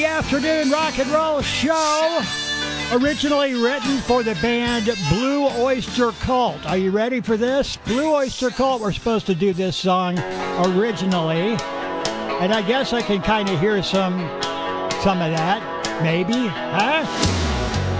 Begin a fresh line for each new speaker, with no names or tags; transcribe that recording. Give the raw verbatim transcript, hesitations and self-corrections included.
Afternoon rock and roll show, originally written for the band Blue Oyster Cult. Are you ready for this? Blue Oyster Cult were supposed to do this song originally, and I guess I can kind of hear some some of that, maybe, huh?